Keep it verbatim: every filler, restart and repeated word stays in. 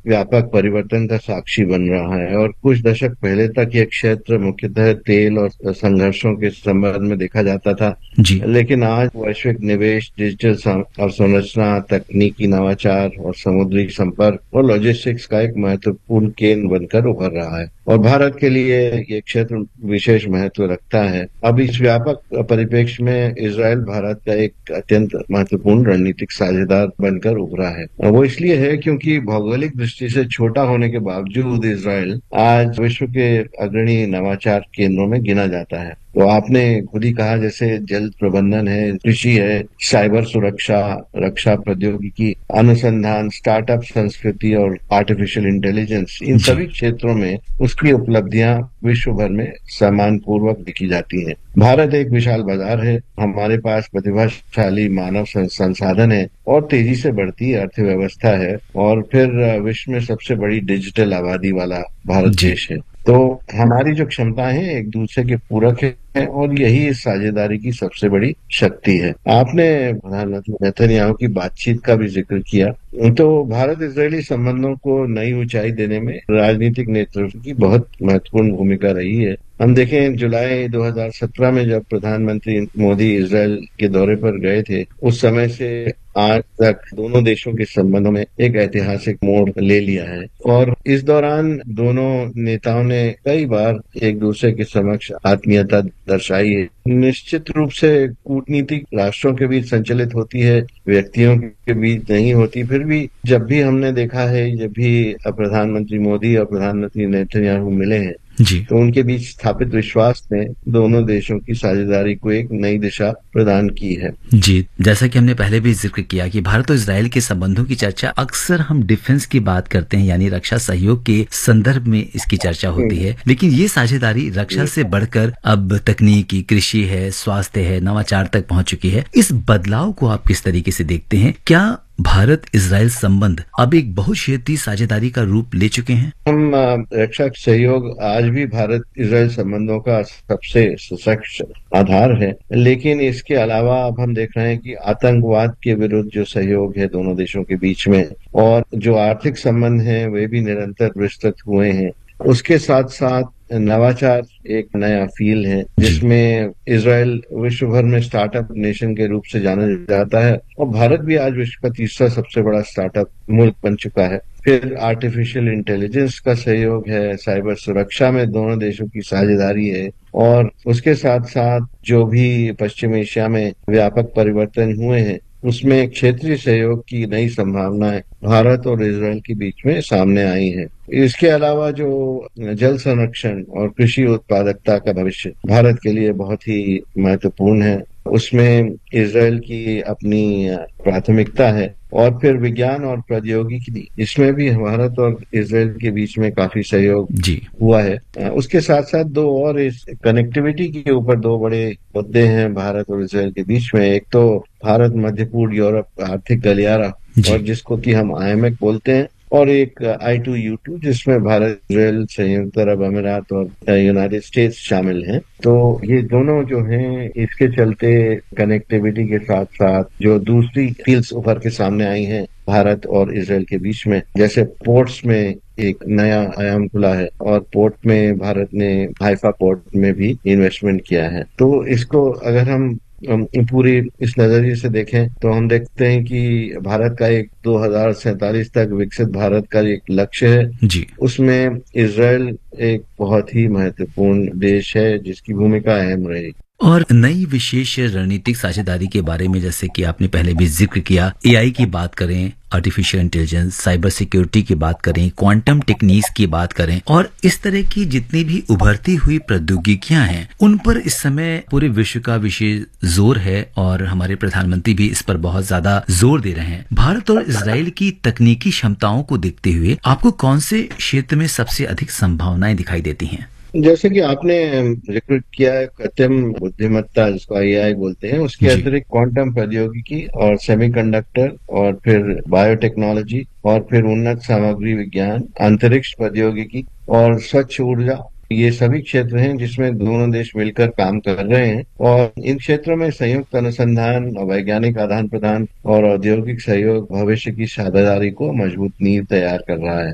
व्यापक परिवर्तन का साक्षी बन रहा है और कुछ दशक पहले तक ये क्षेत्र मुख्यतः तेल और संघर्षों के संबंध में देखा जाता था। जी। लेकिन आज वैश्विक निवेश, डिजिटल अवसंरचना, तकनीकी नवाचार और समुद्री संपर्क और लॉजिस्टिक्स का एक महत्वपूर्ण केंद्र बनकर उभर रहा है और भारत के लिए ये क्षेत्र विशेष महत्व रखता है। अब इस व्यापक परिप्रेक्ष्य में इजरायल भारत का एक अत्यंत महत्वपूर्ण रणनीतिक साझेदार बनकर उभरा है। वो इसलिए है क्योंकि भौगोलिक दृष्टि से छोटा होने के बावजूद इजरायल आज विश्व के अग्रणी नवाचार केंद्रों में गिना जाता है। तो आपने खुद ही कहा, जैसे जल प्रबंधन है, कृषि है, साइबर सुरक्षा, रक्षा प्रौद्योगिकी, अनुसंधान, स्टार्टअप संस्कृति और आर्टिफिशियल इंटेलिजेंस, इन जी। सभी क्षेत्रों में उसकी उपलब्धियां विश्व भर में सम्मान पूर्वक दिखी जाती हैं। भारत एक विशाल बाजार है, हमारे पास प्रतिभाशाली मानव संसाधन है और तेजी से बढ़ती अर्थव्यवस्था है और फिर विश्व में सबसे बड़ी डिजिटल आबादी वाला भारत जी। देश है। तो हमारी जो क्षमताएं हैं एक दूसरे के पूरक है और यही इस साझेदारी की सबसे बड़ी शक्ति है। आपने प्रधानमंत्री नेतन्याहू की बातचीत का भी जिक्र किया, तो भारत इजरायली संबंधों को नई ऊंचाई देने में राजनीतिक नेतृत्व की बहुत महत्वपूर्ण भूमिका रही है। हम देखें, जुलाई दो हज़ार सत्रह में जब प्रधानमंत्री मोदी इजरायल के दौरे पर गए थे, उस समय से आज तक दोनों देशों के संबंधों में एक ऐतिहासिक मोड़ ले लिया है और इस दौरान दोनों नेताओं ने कई बार एक दूसरे के समक्ष आत्मीयता दर्शाई है। निश्चित रूप से कूटनीतिक राष्ट्रों के बीच संचालित होती है, व्यक्तियों के बीच नहीं होती। फिर भी जब भी हमने देखा है, जब भी प्रधानमंत्री मोदी और प्रधानमंत्री नेतन्याहू मिले हैं, जी। तो उनके बीच स्थापित विश्वास ने दोनों देशों की साझेदारी को एक नई दिशा प्रदान की है। जी, जैसा कि हमने पहले भी जिक्र किया कि भारत और इजरायल के संबंधों की चर्चा अक्सर हम डिफेंस की बात करते हैं, यानी रक्षा सहयोग के संदर्भ में इसकी चर्चा होती है, लेकिन ये साझेदारी रक्षा से बढ़कर अब तकनीकी, कृषि है, स्वास्थ्य है, नवाचार तक पहुंच चुकी है। इस बदलाव को आप किस तरीके से देखते हैं? क्या भारत इजरायल संबंध अब एक बहुक्षेत्रीय साझेदारी का रूप ले चुके हैं? हम रक्षा सहयोग आज भी भारत इजरायल संबंधों का सबसे सशक्त आधार है, लेकिन इसके अलावा अब हम देख रहे हैं कि आतंकवाद के विरुद्ध जो सहयोग है दोनों देशों के बीच में और जो आर्थिक संबंध हैं वे भी निरंतर विस्तृत हुए हैं। उसके साथ साथ नवाचार एक नया फील्ड है जिसमें इजरायल विश्व भर में स्टार्टअप नेशन के रूप से जाना जाता है और भारत भी आज विश्व का तीसरा सबसे बड़ा स्टार्टअप मुल्क बन चुका है। फिर आर्टिफिशियल इंटेलिजेंस का सहयोग है, साइबर सुरक्षा में दोनों देशों की साझेदारी है और उसके साथ साथ जो भी पश्चिम एशिया में व्यापक परिवर्तन हुए हैं उसमें क्षेत्रीय सहयोग की नई संभावनाएं भारत और इजरायल के बीच में सामने आई है। इसके अलावा जो जल संरक्षण और कृषि उत्पादकता का भविष्य भारत के लिए बहुत ही महत्वपूर्ण है, उसमें इजरायल की अपनी प्राथमिकता है और फिर विज्ञान और प्रौद्योगिकी, इसमें भी भारत और इजरायल के बीच में काफी सहयोग जी। हुआ है। उसके साथ साथ दो और इस कनेक्टिविटी के ऊपर दो बड़े मुद्दे हैं भारत और इजरायल के बीच में। एक तो भारत मध्य पूर्व यूरोप आर्थिक गलियारा और जी। जिसको कि हम आई एम ए बोलते हैं, और एक आई टू यू टू जिसमें भारत, इजरायल, संयुक्त अरब अमीरात और यूनाइटेड स्टेट्स शामिल हैं। तो ये दोनों जो हैं, इसके चलते कनेक्टिविटी के साथ साथ जो दूसरी फील्ड्स उभर के सामने आई हैं भारत और इजरायल के बीच में, जैसे पोर्ट्स में एक नया आयाम खुला है और पोर्ट में भारत ने हाइफा पोर्ट में भी इन्वेस्टमेंट किया है। तो इसको अगर हम पूरी इस नजरिए से देखें तो हम देखते हैं कि भारत का एक दो हज़ार सैंतालीस तक विकसित भारत का एक लक्ष्य है, जी। उसमें इजरायल एक बहुत ही महत्वपूर्ण देश है जिसकी भूमिका अहम रहेगी। और नई विशेष रणनीतिक साझेदारी के बारे में, जैसे कि आपने पहले भी जिक्र किया, एआई की बात करें, आर्टिफिशियल इंटेलिजेंस, साइबर सिक्योरिटी की बात करें, क्वांटम टेक्निक्स की बात करें और इस तरह की जितनी भी उभरती हुई प्रौद्योगिकियां हैं, उन पर इस समय पूरे विश्व का विशेष जोर है और हमारे प्रधानमंत्री भी इस पर बहुत ज्यादा जोर दे रहे हैं। भारत और इजरायल की तकनीकी क्षमताओं को देखते हुए आपको कौन से क्षेत्र में सबसे अधिक संभावनाएं दिखाई देती हैं? जैसे कि आपने जिक्र किया है कृत्रिम बुद्धिमत्ता जिसको ए आई बोलते हैं, उसके जी। अतिरिक्त क्वांटम प्रौद्योगिकी और सेमीकंडक्टर और फिर बायोटेक्नोलॉजी और फिर उन्नत सामग्री विज्ञान, अंतरिक्ष प्रौद्योगिकी और स्वच्छ ऊर्जा, ये सभी क्षेत्र हैं जिसमें दोनों देश मिलकर काम कर रहे हैं और इन क्षेत्रों में संयुक्त अनुसंधान, वैज्ञानिक आदान प्रदान और औद्योगिक सहयोग भविष्य की साझेदारी को मजबूत नींव तैयार कर रहा है।